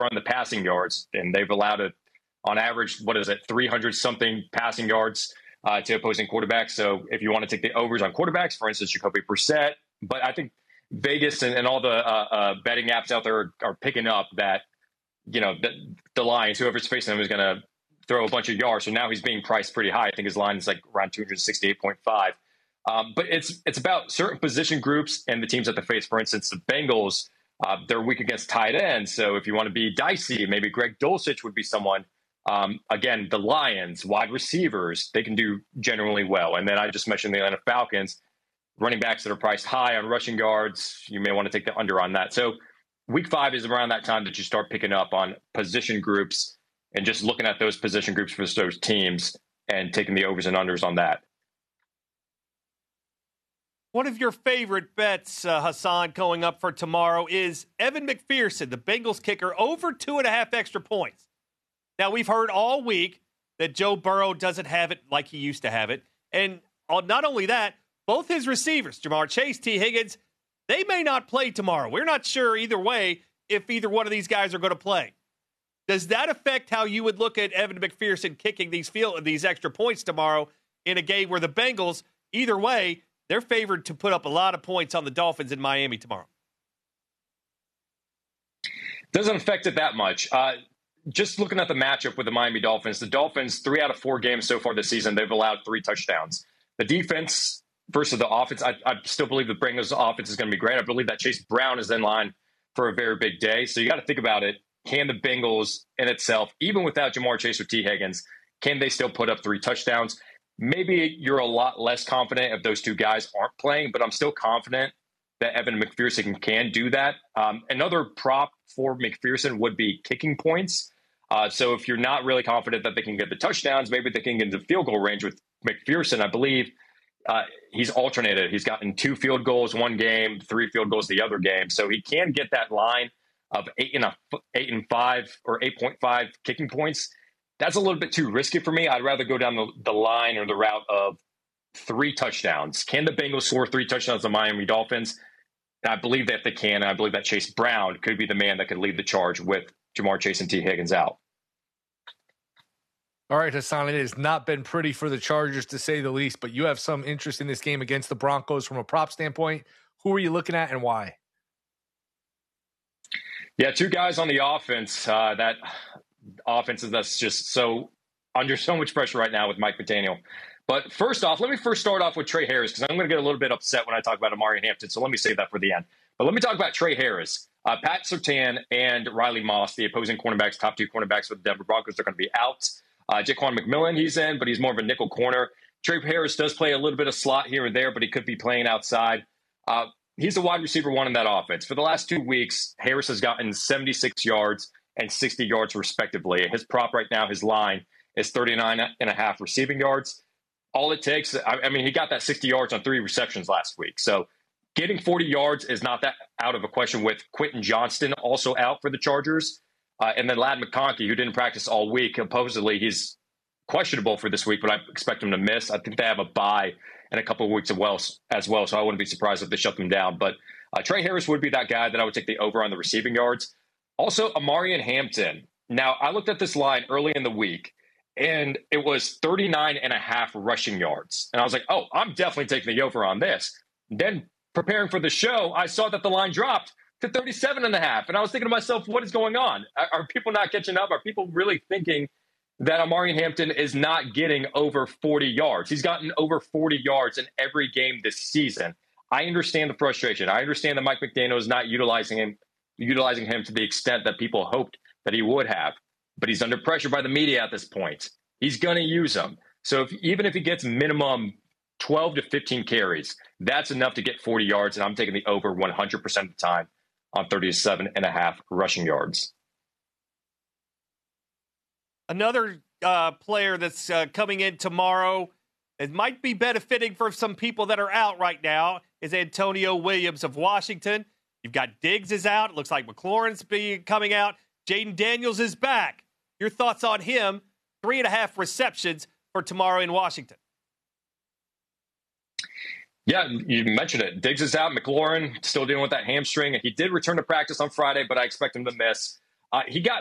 on the passing yards, and they've allowed on average, 300-something passing yards to opposing quarterbacks. So if you want to take the overs on quarterbacks, for instance, Jacoby Brissett, but I think Vegas and all the betting apps out there are picking up that, the Lions, whoever's facing them, is going to throw a bunch of yards. So now he's being priced pretty high. I think his line is like around 268.5. But it's about certain position groups and the teams that they face. For instance, the Bengals, they're weak against tight ends. So if you want to be dicey, maybe Greg Dulcich would be someone. Again, the Lions, wide receivers, they can do generally well. And then I just mentioned the Atlanta Falcons, running backs that are priced high on rushing yards. You may want to take the under on that. So week 5 is around that time that you start picking up on position groups and just looking at those position groups for those teams and taking the overs and unders on that. One of your favorite bets, Hassan, going up for tomorrow is Evan McPherson, the Bengals kicker, over 2.5 extra points. Now, we've heard all week that Joe Burrow doesn't have it like he used to have it. And not only that, both his receivers, Ja'Marr Chase, T. Higgins, they may not play tomorrow. We're not sure either way if either one of these guys are going to play. Does that affect how you would look at Evan McPherson kicking these extra points tomorrow in a game where the Bengals, either way, they're favored to put up a lot of points on the Dolphins in Miami tomorrow? Doesn't affect it that much. Just looking at the matchup with the Miami Dolphins, the Dolphins, 3 out of 4 games so far this season, they've allowed 3 touchdowns. The defense versus the offense, I still believe the Bengals offense is going to be great. I believe that Chase Brown is in line for a very big day. So you got to think about it. Can the Bengals in itself, even without Ja'Marr Chase or T. Higgins, can they still put up 3 touchdowns? Maybe you're a lot less confident if those 2 guys aren't playing, but I'm still confident that Evan McPherson can do that. Another prop for McPherson would be kicking points. So if you're not really confident that they can get the touchdowns, maybe they can get into field goal range with McPherson. I believe he's alternated. He's gotten 2 field goals one game, 3 field goals the other game. So he can get that line of 8 and 5 or 8.5 kicking points. That's a little bit too risky for me. I'd rather go down the line or the route of 3 touchdowns. Can the Bengals score 3 touchdowns on Miami Dolphins? I believe that they can, and I believe that Chase Brown could be the man that could lead the charge with Ja'Marr Chase and T. Higgins out. All right, Hassan, it has not been pretty for the Chargers, to say the least, but you have some interest in this game against the Broncos from a prop standpoint. Who are you looking at and why? Yeah, 2 guys on the offense. That offense that's just so under so much pressure right now with Mike McDaniel. But first off, let me start off with Trey Harris, because I'm going to get a little bit upset when I talk about Amari Hampton. So let me save that for the end. But let me talk about Trey Harris. Pat Surtain and Riley Moss, the opposing cornerbacks, top 2 cornerbacks for the Denver Broncos, are going to be out. Jaquan McMillan, he's in, but he's more of a nickel corner. Trey Harris does play a little bit of slot here and there, but he could be playing outside. He's a wide receiver 1 in that offense. For the last 2 weeks, Harris has gotten 76 yards and 60 yards respectively. His prop right now, his line, is 39.5 receiving yards. All it takes, he got that 60 yards on 3 receptions last week. So getting 40 yards is not that out of a question, with Quentin Johnston also out for the Chargers. And then Ladd McConkey, who didn't practice all week, supposedly he's questionable for this week, but I expect him to miss. I think they have a bye in a couple of weeks as well, so I wouldn't be surprised if they shut them down. But Trey Harris would be that guy that I would take the over on the receiving yards. Also, Amari Hampton. Now, I looked at this line early in the week, and it was 39.5 rushing yards. And I was like, oh, I'm definitely taking the over on this. Then preparing for the show, I saw that the line dropped to 37.5. And I was thinking to myself, what is going on? Are people not catching up? Are people really thinking that Amari Hampton is not getting over 40 yards? He's gotten over 40 yards in every game this season. I understand the frustration. I understand that Mike McDaniel is not utilizing him to the extent that people hoped that he would have. But he's under pressure by the media at this point. He's going to use them. So even if he gets minimum 12 to 15 carries, that's enough to get 40 yards. And I'm taking the over 100% of the time on 37.5 rushing yards. Another player that's coming in tomorrow, it might be benefiting for some people that are out right now, is Antonio Williams of Washington. You've got Diggs is out. It looks like McLaurin's coming out. Jaden Daniels is back. Your thoughts on him? 3.5 receptions for tomorrow in Washington. Yeah, you mentioned it. Diggs is out. McLaurin still dealing with that hamstring. He did return to practice on Friday, but I expect him to miss. He got